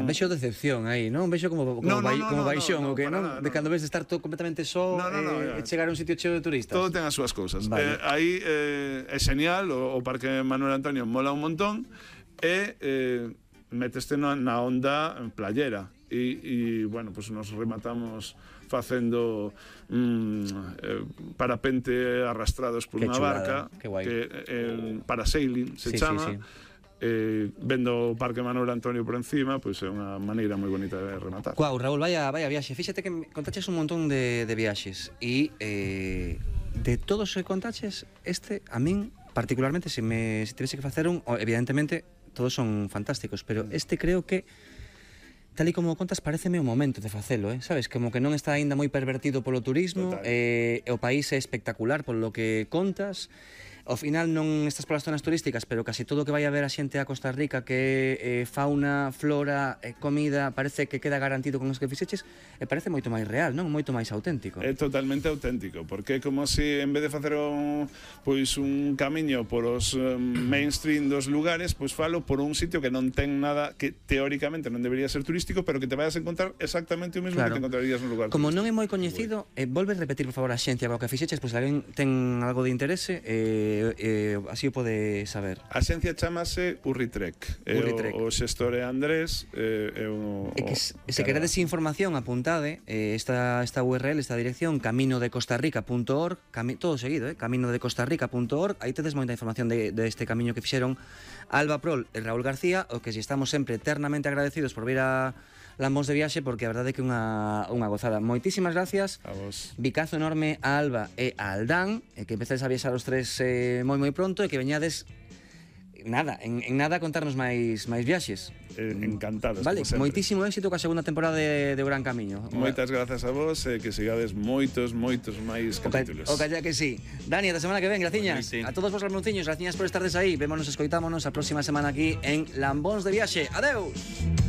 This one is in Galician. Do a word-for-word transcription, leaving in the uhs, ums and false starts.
Vexo decepción aí, non? Vexo como, como, No, no, vai, no, como no, baixón, no, o que, para non? nada, De no, cando no. ves de estar todo completamente só No, no, no, e ya. chegar a un sitio cheo de turistas. Todo ten as súas cousas. Vale. Eh, aí eh, é genial, o, o Parque Manuel Antonio mola un montón, e eh, meteste na, na onda playera. E, e bueno, pues nos rematamos facendo mm, eh, parapente arrastrados por Que unha chulada, barca, que guai. que eh, parasailing se Sí, chama. sí, sí. Eh, vendo o Parque Manuel Antonio por encima, pois é unha maneira moi bonita de rematar. Guau, Raúl, vaya, vaya viaxe. Fíxate que me contaches un montón de, de viaxes e eh, de todos os que contaches, este, a min, particularmente, se me se tivese que facer un, evidentemente, todos son fantásticos, pero este creo que tal e como contas, pareceme o momento de facelo, eh? Sabes? Como que non está aínda moi pervertido polo turismo, eh, o país é espectacular polo que contas. Ao final non estás polas zonas turísticas, pero casi todo o que vai a ver a xente a Costa Rica, que é eh, fauna, flora, eh, comida, parece que queda garantido con os que fixeches, e parece moito máis real, non? Moito máis auténtico. É totalmente auténtico, porque é como se en vez de facer un, pois un camiño por os um, mainstream dos lugares, pois falo por un sitio que non ten nada, que teóricamente non debería ser turístico, pero que te vayas a encontrar exactamente o mesmo Claro. que te encontrarías nun lugar Como turístico. non é moi coñecido, eh, volve a repetir, por favor, a xencia o que fixeches, pois alguén ten algo de interese, eh, eh, así o pode saber. A xencia chamase Urritrek. Urritrek. O, o xestor é Andrés, eh, é o, E que se, se cara- queredes información, apuntade eh, esta, esta U R L, esta dirección, camino de costa rica punto org, cami todo seguido, eh, camino de costa rica punto org, aí tedes moita información de, de este camiño que fixeron Alba Prol e Raúl García, o que si estamos sempre eternamente agradecidos por vir a Lambóns de Viaxe, porque a verdade é que é unha, unha gozada. Moitísimas gracias. A vos. Bicazo enorme a Alba e a Aldán, e que empecéis a viaxar os tres eh, moi moi pronto, e que veñades nada, en, en nada a contarnos máis máis viaxes. Eh, encantados, Vale, como sempre. moitísimo éxito ca segunda temporada de, de Gran Camiño. Moitas grazas a vos e que sigades moitos, moitos máis O ca- capítulos. o calla que sí. Dani, esta semana que ven, graciñas. Buenísimo. A todos vos ramonciños, graciñas por estardes aí. Vémonos, escoitámonos a próxima semana aquí en Lambóns de Viaxe. Adeus.